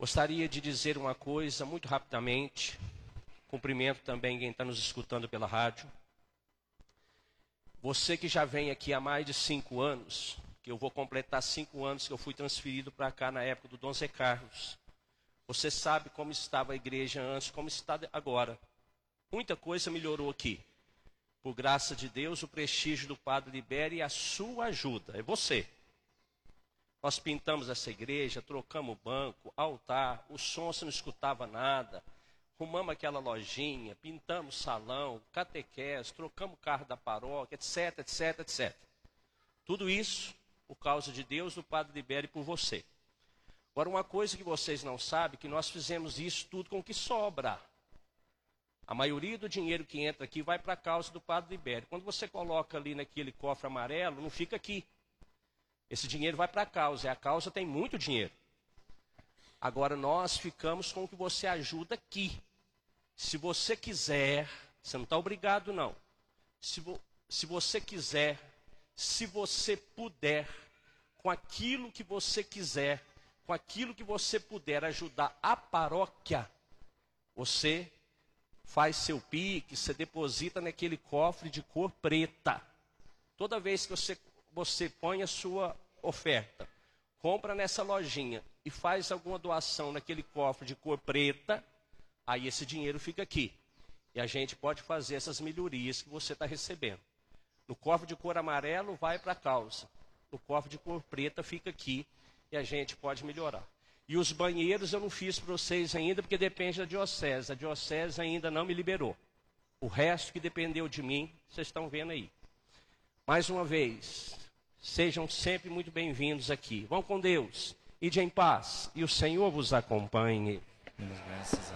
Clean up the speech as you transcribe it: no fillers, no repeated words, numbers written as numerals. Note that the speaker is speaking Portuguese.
Gostaria de dizer uma coisa muito rapidamente. Cumprimento também quem está nos escutando pela rádio. Você que já vem aqui há mais de 5 anos, que eu vou completar 5 anos que eu fui transferido para cá na época do Dom Zé Carlos. Você sabe como estava a igreja antes, como está agora. Muita coisa melhorou aqui. Por graça de Deus, o prestígio do Padre Libério e a sua ajuda. É você. Nós pintamos essa igreja, trocamos o banco, altar, o som você não escutava nada. Arrumamos aquela lojinha, pintamos salão, catequese, trocamos o carro da paróquia, etc, etc, etc. Tudo isso por causa de Deus, do Padre Libério e por você. Agora, uma coisa que vocês não sabem, que nós fizemos isso tudo com o que sobra. A maioria do dinheiro que entra aqui vai para a causa do Padre Libério. Quando você coloca ali naquele cofre amarelo, não fica aqui. Esse dinheiro vai para a causa, e a causa tem muito dinheiro. Agora nós ficamos com o que você ajuda aqui. Se você quiser, você não está obrigado não. Se você quiser, se você puder, com aquilo que você quiser, com aquilo que você puder ajudar a paróquia, você faz seu pique, você deposita naquele cofre de cor preta. Toda vez que você põe a sua oferta, compra nessa lojinha e faz alguma doação naquele cofre de cor preta, aí esse dinheiro fica aqui. E a gente pode fazer essas melhorias que você está recebendo. No cofre de cor amarelo vai para a causa. No cofre de cor preta fica aqui e a gente pode melhorar. E os banheiros eu não fiz para vocês ainda porque depende da diocese. A diocese ainda não me liberou. O resto que dependeu de mim, vocês estão vendo aí. Mais uma vez, sejam sempre muito bem-vindos aqui. Vão com Deus, ide em paz e o Senhor vos acompanhe. Graças a